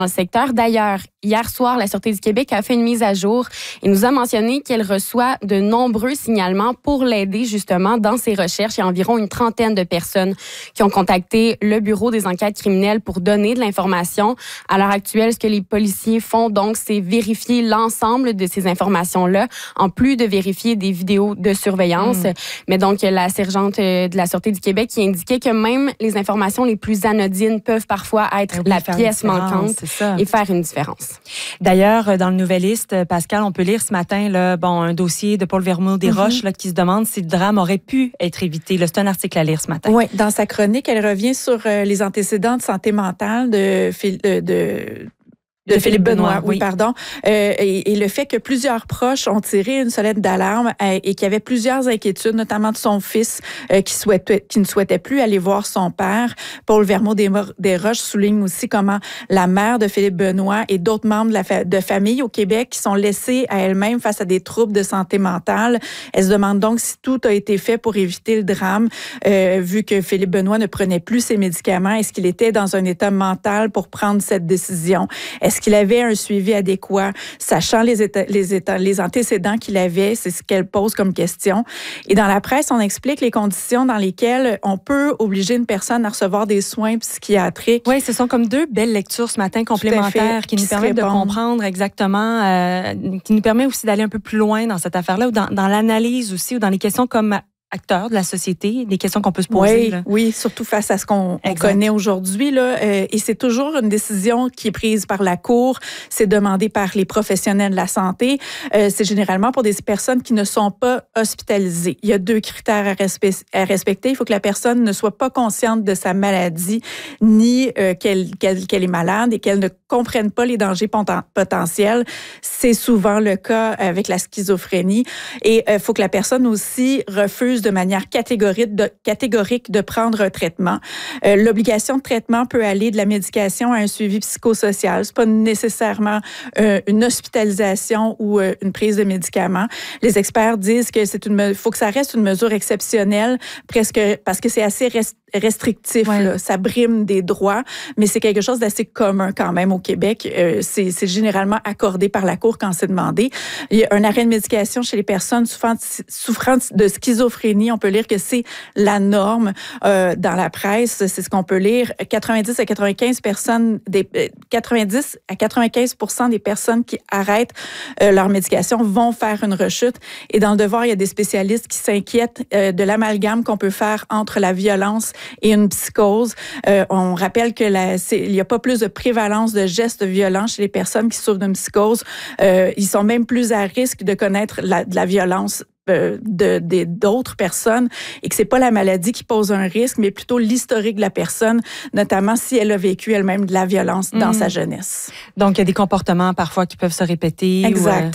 dans le secteur. D'ailleurs, hier soir, la Sûreté du Québec a fait une mise à jour et nous a mentionné qu'elle reçoit de nombreux signalements pour l'aider justement dans ses recherches. Il y a environ une trentaine de personnes qui ont contacté le Bureau des enquêtes criminelles pour donner de l'information. À l'heure actuelle, ce que les policiers font donc, c'est vérifier l'ensemble de ces informations-là, en plus de vérifier des vidéos de surveillance. Mais donc, la sergente de la Sûreté du Québec qui indiquait que même les informations les plus anodines peuvent parfois être la pièce manquante et faire une différence. D'ailleurs, dans le Nouvelliste, Pascal, on peut lire ce matin là, un dossier de Paul Vermont-Desroches là, qui se demande si le drame aurait pu être évité. Là, c'est un article à lire ce matin. Oui, dans sa chronique, elle revient sur les antécédents de santé mentale de Philippe Benoît, oui, pardon. Et le fait que plusieurs proches ont tiré une sonnette d'alarme et qu'il y avait plusieurs inquiétudes, notamment de son fils qui ne souhaitait plus aller voir son père. Paul Vermont-Desroches souligne aussi comment la mère de Philippe Benoît et d'autres membres de famille au Québec qui sont laissés à elles-mêmes face à des troubles de santé mentale. Elle se demande donc si tout a été fait pour éviter le drame, vu que Philippe Benoît ne prenait plus ses médicaments. Est-ce qu'il était dans un état mental pour prendre cette décision? Est-ce qu'il avait un suivi adéquat, sachant les antécédents qu'il avait? C'est ce qu'elle pose comme question. Et dans la presse, on explique les conditions dans lesquelles on peut obliger une personne à recevoir des soins psychiatriques. Oui, ce sont comme deux belles lectures ce matin complémentaires qui nous permettent de comprendre exactement, qui nous permet aussi d'aller un peu plus loin dans cette affaire-là, ou dans l'analyse aussi, ou dans les questions comme acteurs de la société, des questions qu'on peut se poser. Oui, surtout face à ce qu'on connaît aujourd'hui. Et c'est toujours une décision qui est prise par la Cour. C'est demandé par les professionnels de la santé. C'est généralement pour des personnes qui ne sont pas hospitalisées. Il y a 2 critères à respecter. Il faut que la personne ne soit pas consciente de sa maladie, ni qu'elle est malade et qu'elle ne comprenne pas les dangers potentiels. C'est souvent le cas avec la schizophrénie. Et il faut que la personne aussi refuse de manière catégorique de prendre un traitement. L'obligation de traitement peut aller de la médication à un suivi psychosocial. C'est pas nécessairement une hospitalisation ou une prise de médicaments. Les experts disent que faut que ça reste une mesure exceptionnelle, presque parce que c'est assez restrictif. Là. Ça brime des droits, mais c'est quelque chose d'assez commun quand même au Québec. C'est généralement accordé par la Cour quand c'est demandé. Il y a un arrêt de médication chez les personnes souffrant de schizophrénie. On peut lire que c'est la norme dans la presse. C'est ce qu'on peut lire. 90 à 95% des personnes qui arrêtent leur médication vont faire une rechute. Et dans le Devoir, il y a des spécialistes qui s'inquiètent de l'amalgame qu'on peut faire entre la violence et une psychose. On rappelle que il n'y a pas plus de prévalence de gestes violents chez les personnes qui souffrent d'une psychose. Ils sont même plus à risque de connaître de la violence d'autres personnes et que c'est pas la maladie qui pose un risque, mais plutôt l'historique de la personne, notamment si elle a vécu elle-même de la violence dans sa jeunesse. Donc, il y a des comportements parfois qui peuvent se répéter. Exact.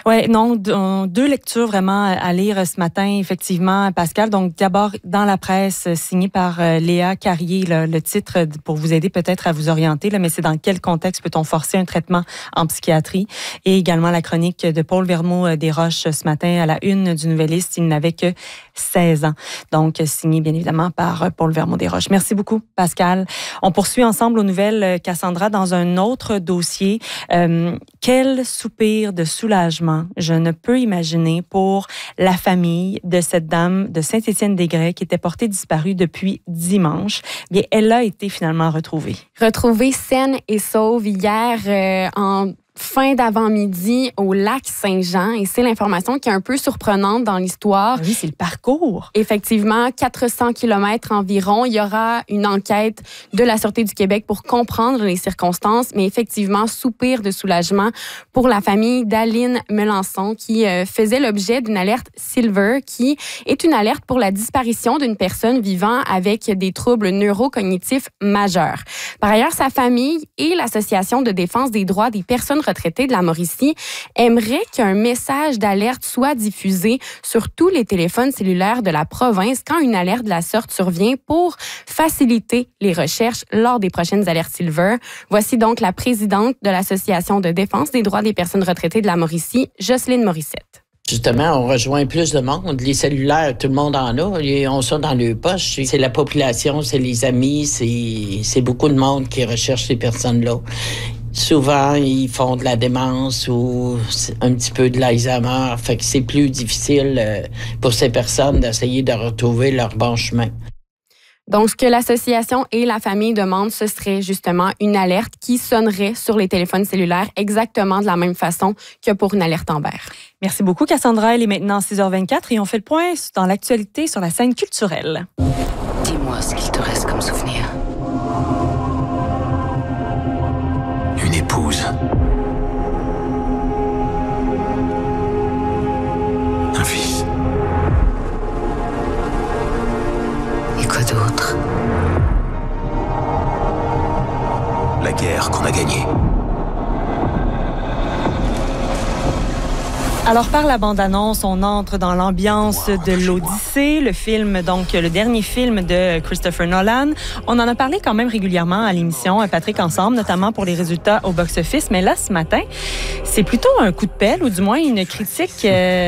Deux lectures vraiment à lire ce matin, effectivement, Pascal. Donc, d'abord, dans la presse, signée par Léa Carrier, le titre, pour vous aider peut-être à vous orienter, mais c'est dans quel contexte peut-on forcer un traitement en psychiatrie? Et également la chronique de Paul Vermont-Desroches ce matin à la une du Nouvelliste. Il n'avait que 16 ans. Donc, signé bien évidemment par Paul Vermont-Desroches. Merci beaucoup, Pascal. On poursuit ensemble aux nouvelles, Cassandra, dans un autre dossier. Quel soupir de soulagement je ne peux imaginer pour la famille de cette dame de Saint-Étienne-des-Grès qui était portée disparue depuis dimanche. Bien, elle a été finalement retrouvée. Retrouvée saine et sauve hier en fin d'avant-midi au lac Saint-Jean. Et c'est l'information qui est un peu surprenante dans l'histoire. Oui, c'est le parcours. Effectivement, 400 km environ. Il y aura une enquête de la Sûreté du Québec pour comprendre les circonstances. Mais effectivement, soupir de soulagement pour la famille d'Aline Melançon qui faisait l'objet d'une alerte Silver, qui est une alerte pour la disparition d'une personne vivant avec des troubles neurocognitifs majeurs. Par ailleurs, sa famille et l'Association de défense des droits des personnes retraités de la Mauricie aimerait qu'un message d'alerte soit diffusé sur tous les téléphones cellulaires de la province quand une alerte de la sorte survient pour faciliter les recherches lors des prochaines alertes Silver. Voici donc la présidente de l'Association de défense des droits des personnes retraitées de la Mauricie, Jocelyne Morissette. Justement, on rejoint plus de monde. Les cellulaires, tout le monde en a. Ils ont ça dans leur poche. C'est la population, c'est les amis, c'est beaucoup de monde qui recherche ces personnes-là. Souvent, ils font de la démence ou un petit peu de l'Alzheimer. Fait que c'est plus difficile pour ces personnes d'essayer de retrouver leur bon chemin. Donc, ce que l'association et la famille demandent, ce serait justement une alerte qui sonnerait sur les téléphones cellulaires exactement de la même façon que pour une alerte Amber. Merci beaucoup, Cassandra. Il est maintenant 6h24 et on fait le point dans l'actualité sur la scène culturelle. Dis-moi ce qu'il te reste comme souvenir. Une épouse. Un fils. Et quoi d'autre? La guerre qu'on a gagnée. Alors, par la bande-annonce, on entre dans l'ambiance de l'Odyssée, le film, donc le dernier film de Christopher Nolan. On en a parlé quand même régulièrement à l'émission, Patrick, ensemble, notamment pour les résultats au box-office. Mais là, ce matin, c'est plutôt un coup de pelle, ou du moins une critique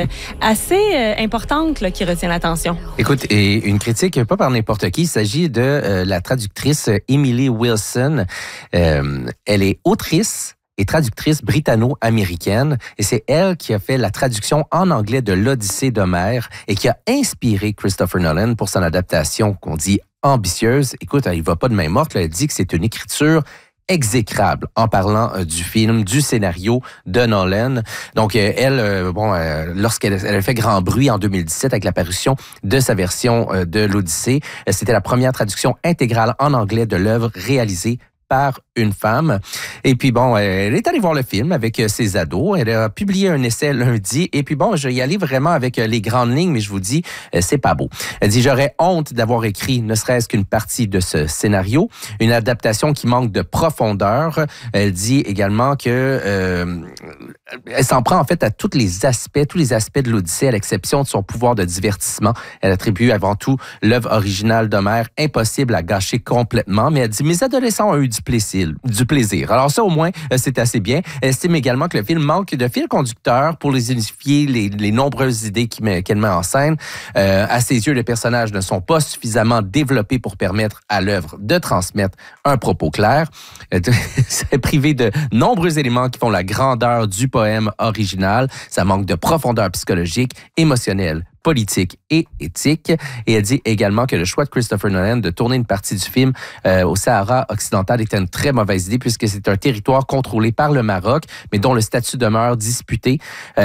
assez importante là, qui retient l'attention. Écoute, et une critique pas par n'importe qui. Il s'agit de la traductrice Emily Wilson. Elle est autrice et traductrice britanno-américaine. Et c'est elle qui a fait la traduction en anglais de l'Odyssée d'Homère et qui a inspiré Christopher Nolan pour son adaptation qu'on dit ambitieuse. Écoute, il va pas de main morte. Là, elle dit que c'est une écriture exécrable en parlant du film, du scénario de Nolan. Donc, lorsqu'elle a fait grand bruit en 2017 avec l'apparition de sa version de l'Odyssée, c'était la première traduction intégrale en anglais de l'œuvre réalisée par une femme. Et puis bon, elle est allée voir le film avec ses ados. Elle a publié un essai lundi. Et puis bon, je vais y aller vraiment avec les grandes lignes, mais je vous dis, c'est pas beau. Elle dit, j'aurais honte d'avoir écrit ne serait-ce qu'une partie de ce scénario. Une adaptation qui manque de profondeur. Elle dit également que elle s'en prend en fait à tous les aspects de l'Odyssée, à l'exception de son pouvoir de divertissement. Elle attribue avant tout l'œuvre originale d'Homère impossible à gâcher complètement. Mais elle dit, mes adolescents ont eu du plaisir. Alors ça, au moins, c'est assez bien. Elle estime également que le film manque de fil conducteur pour les unifier les nombreuses idées qu'elle met en scène. À ses yeux, les personnages ne sont pas suffisamment développés pour permettre à l'œuvre de transmettre un propos clair. C'est privé de nombreux éléments qui font la grandeur du poème original. Ça manque de profondeur psychologique, émotionnelle, politique et éthique. Et elle dit également que le choix de Christopher Nolan de tourner une partie du film au Sahara occidental était une très mauvaise idée puisque c'est un territoire contrôlé par le Maroc, mais dont le statut demeure disputé.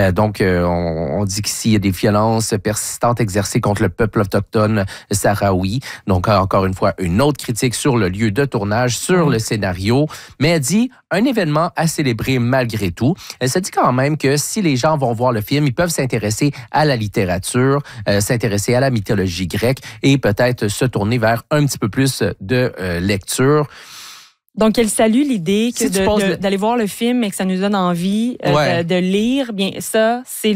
On dit qu'ici, il y a des violences persistantes exercées contre le peuple autochtone sahraoui. Donc, encore une fois, une autre critique sur le lieu de tournage, sur le scénario. Mais elle dit un événement à célébrer malgré tout. Elle se dit quand même que si les gens vont voir le film, ils peuvent s'intéresser à la littérature, s'intéresser à la mythologie grecque et peut-être se tourner vers un petit peu plus de lecture. Donc, elle salue l'idée que d'aller voir le film et que ça nous donne envie de lire. Bien, ça, c'est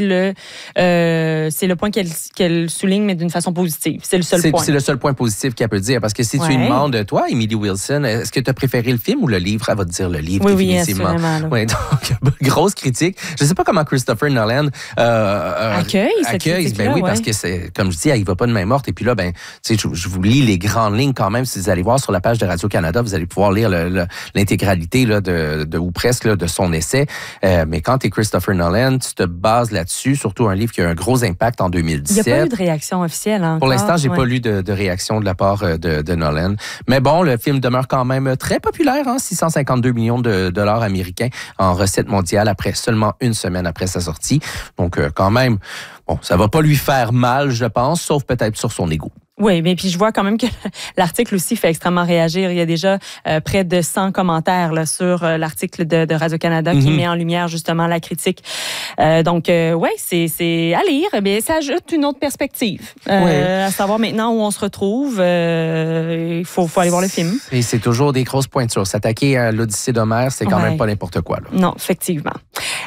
le point qu'elle souligne, mais d'une façon positive. C'est le seul point. C'est le seul point positif qu'elle peut dire. Parce que si tu lui demandes, toi, Emily Wilson, est-ce que tu as préféré le film ou le livre? Elle va te dire le livre, définitivement. Oui, donc, grosse critique. Je ne sais pas comment Christopher Nolan accueille cette critique-là. Oui, parce que, c'est, comme je dis, il ne va pas de main morte. Et puis là, je vous lis les grandes lignes quand même. Si vous allez voir sur la page de Radio-Canada, vous allez pouvoir lire l'intégralité là, ou presque là, de son essai. Mais quand tu es Christopher Nolan, tu te bases là-dessus, surtout un livre qui a un gros impact en 2017. Il n'y a pas eu de réaction officielle encore. Pour l'instant, j'ai pas lu de réaction de la part de Nolan. Mais bon, le film demeure quand même très populaire, 652 millions de dollars américains en recettes mondiales après seulement une semaine après sa sortie. Donc quand même, bon, ça va pas lui faire mal, je pense, sauf peut-être sur son ego. Oui, mais puis je vois quand même que l'article aussi fait extrêmement réagir. Il y a déjà près de 100 commentaires là, sur l'article de Radio-Canada qui met en lumière justement la critique. Donc, c'est à lire. Mais ça ajoute une autre perspective. À savoir maintenant où on se retrouve. Il faut aller voir le film. Et c'est toujours des grosses pointures. S'attaquer à l'Odyssée d'Homère, c'est quand même pas n'importe quoi. Là. Non, effectivement.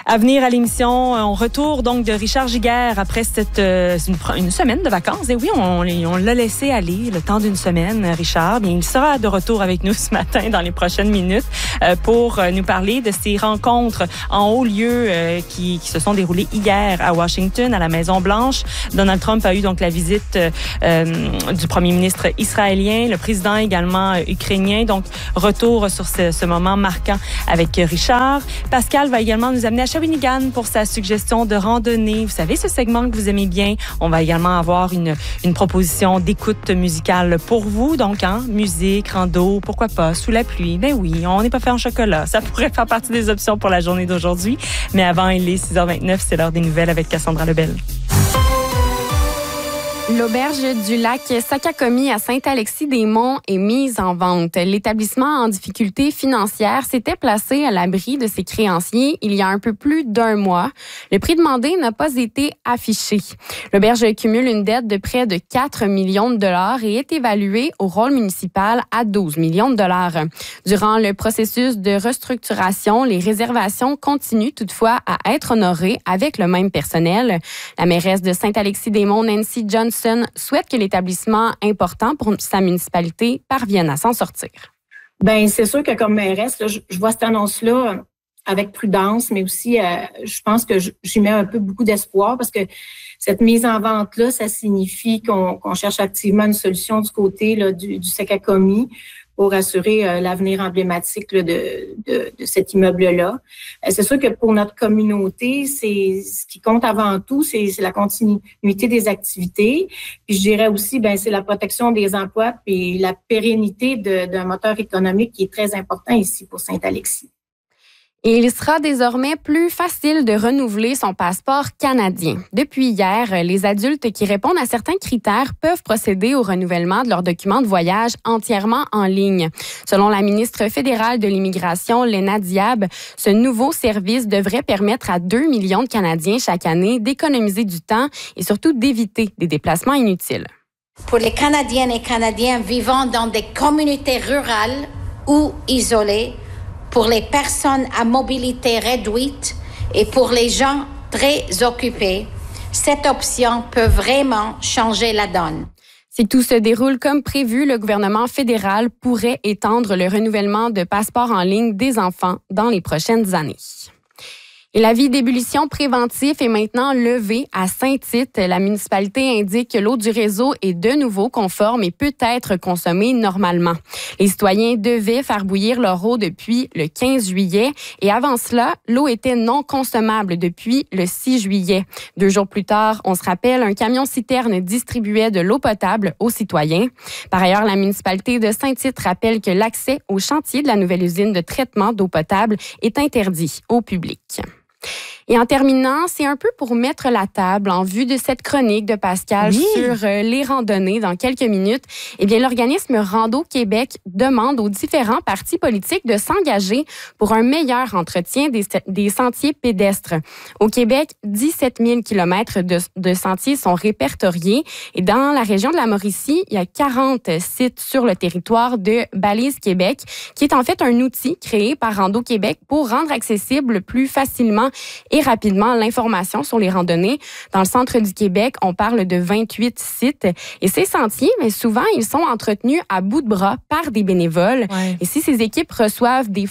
À venir à l'émission, on retourne donc de Richard Giguère après une semaine de vacances. Et oui, on l'a laissé aller le temps d'une semaine, Richard. Bien, il sera de retour avec nous ce matin dans les prochaines minutes pour nous parler de ces rencontres en haut lieu qui se sont déroulées hier à Washington, à la Maison-Blanche. Donald Trump a eu donc la visite du premier ministre israélien, le président également ukrainien. Donc, retour sur ce moment marquant avec Richard. Pascal va également nous amener à Shawinigan pour sa suggestion de randonnée. Vous savez, ce segment que vous aimez bien. On va également avoir une proposition d'écoute musicale pour vous. Donc, musique, rando, pourquoi pas, sous la pluie. Ben oui, on n'est pas fait en chocolat. Ça pourrait faire partie des options pour la journée d'aujourd'hui. Mais avant, il est 6h29, c'est l'heure des nouvelles avec Cassandra Lebel. L'auberge du lac Sakakomi à Saint-Alexis-des-Monts est mise en vente. L'établissement en difficulté financière s'était placé à l'abri de ses créanciers il y a un peu plus d'un mois. Le prix demandé n'a pas été affiché. L'auberge cumule une dette de près de 4 millions de dollars et est évaluée au rôle municipal à 12 millions de dollars. Durant le processus de restructuration, les réservations continuent toutefois à être honorées avec le même personnel. La mairesse de Saint-Alexis-des-Monts, Nancy Johnson, souhaite que l'établissement important pour sa municipalité parvienne à s'en sortir. Bien, c'est sûr que comme mairesse, là, je vois cette annonce-là avec prudence, mais aussi, je pense que j'y mets beaucoup d'espoir parce que cette mise en vente-là, ça signifie qu'on cherche activement une solution du côté là, du Sakakomi pour assurer l'avenir emblématique là, de cet immeuble-là. C'est sûr que pour notre communauté, c'est ce qui compte avant tout, c'est la continuité des activités. Puis je dirais aussi, c'est la protection des emplois puis la pérennité d'un moteur économique qui est très important ici pour Saint-Alexis. Et il sera désormais plus facile de renouveler son passeport canadien. Depuis hier, les adultes qui répondent à certains critères peuvent procéder au renouvellement de leurs documents de voyage entièrement en ligne. Selon la ministre fédérale de l'Immigration, Léna Diab, ce nouveau service devrait permettre à 2 millions de Canadiens chaque année d'économiser du temps et surtout d'éviter des déplacements inutiles. Pour les Canadiennes et Canadiens vivant dans des communautés rurales ou isolées, pour les personnes à mobilité réduite et pour les gens très occupés, cette option peut vraiment changer la donne. Si tout se déroule comme prévu, le gouvernement fédéral pourrait étendre le renouvellement de passeports en ligne des enfants dans les prochaines années. Et l'avis d'ébullition préventif est maintenant levé à Saint-Tite. La municipalité indique que l'eau du réseau est de nouveau conforme et peut être consommée normalement. Les citoyens devaient faire bouillir leur eau depuis le 15 juillet et avant cela, l'eau était non consommable depuis le 6 juillet. 2 jours plus tard, on se rappelle, un camion-citerne distribuait de l'eau potable aux citoyens. Par ailleurs, la municipalité de Saint-Tite rappelle que l'accès au chantier de la nouvelle usine de traitement d'eau potable est interdit au public. Et en terminant, c'est un peu pour mettre la table en vue de cette chronique de Pascal sur les randonnées dans quelques minutes. Eh bien, l'organisme Rando Québec demande aux différents partis politiques de s'engager pour un meilleur entretien des sentiers pédestres. Au Québec, 17 000 kilomètres de sentiers sont répertoriés et dans la région de la Mauricie, il y a 40 sites sur le territoire de Balise Québec, qui est en fait un outil créé par Rando Québec pour rendre accessible plus facilement et rapidement l'information sur les randonnées. Dans le centre du Québec, on parle de 28 sites. Et ces sentiers, mais souvent, ils sont entretenus à bout de bras par des bénévoles. Ouais. Et si ces équipes reçoivent des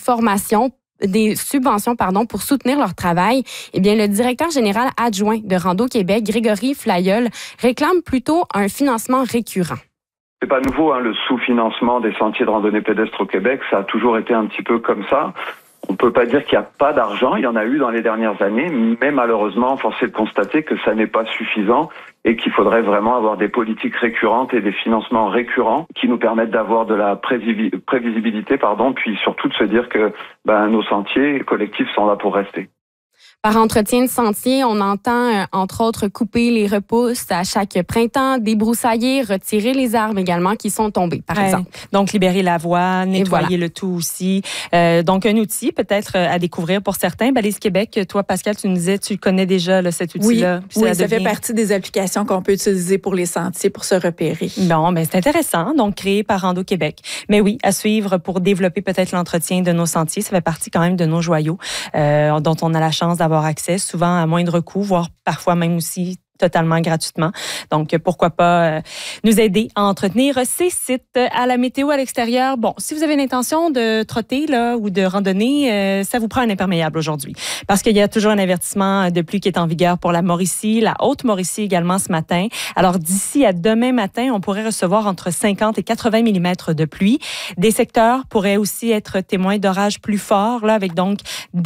subventions pour soutenir leur travail, eh bien, le directeur général adjoint de Rando Québec, Grégory Flailleul, réclame plutôt un financement récurrent. C'est pas nouveau, le sous-financement des sentiers de randonnée pédestre au Québec, ça a toujours été un petit peu comme ça. On peut pas dire qu'il n'y a pas d'argent, il y en a eu dans les dernières années, mais malheureusement, force est de constater que ça n'est pas suffisant et qu'il faudrait vraiment avoir des politiques récurrentes et des financements récurrents qui nous permettent d'avoir de la prévisibilité, puis surtout de se dire que nos sentiers collectifs sont là pour rester. Par entretien de sentier, on entend, entre autres, couper les repousses à chaque printemps, débroussailler, retirer les arbres également qui sont tombés, par exemple. Donc, libérer la voie, nettoyer le tout aussi. Donc, un outil peut-être à découvrir pour certains. Balise Québec, toi, Pascal, tu nous disais, tu connais déjà cet outil-là. Oui, ça fait partie des applications qu'on peut utiliser pour les sentiers, pour se repérer. Bon, c'est intéressant. Donc, créé par Rando Québec. Mais oui, à suivre pour développer peut-être l'entretien de nos sentiers. Ça fait partie quand même de nos joyaux dont on a la chance d'avoir avoir accès, souvent à moindre coût, voire parfois même aussi totalement gratuitement. Donc, pourquoi pas nous aider à entretenir ces sites. À la météo à l'extérieur, bon, si vous avez l'intention de trotter là, ou de randonner, ça vous prend un imperméable aujourd'hui. Parce qu'il y a toujours un avertissement de pluie qui est en vigueur pour la Mauricie, la Haute-Mauricie également ce matin. Alors, d'ici à demain matin, on pourrait recevoir entre 50 et 80 mm de pluie. Des secteurs pourraient aussi être témoins d'orages plus forts, là, avec donc